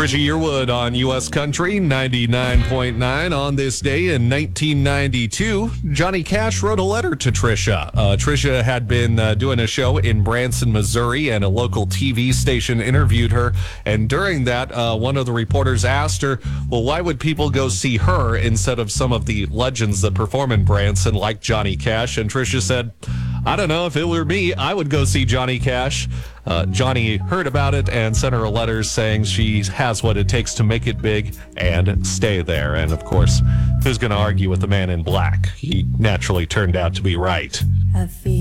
Trisha Yearwood on U.S. Country 99.9. On this day in 1992, Johnny Cash wrote a letter to Trisha. Trisha had been doing a show in Branson, Missouri, and a local TV station interviewed her. And during that, one of the reporters asked her, well, why would people go see her instead of some of the legends that perform in Branson like Johnny Cash? And Trisha said, I don't know, if it were me, I would go see Johnny Cash. Johnny heard about it and sent her a letter saying she has what it takes to make it big and stay there. And of course, who's going to argue with the man in black? He naturally turned out to be right.